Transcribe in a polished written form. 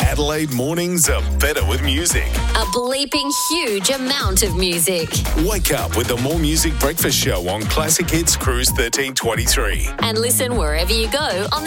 Adelaide mornings are better with music. A bleeping huge amount of music. Wake up with the More Music Breakfast Show on Classic Hits Cruise 1323. And listen wherever you go on the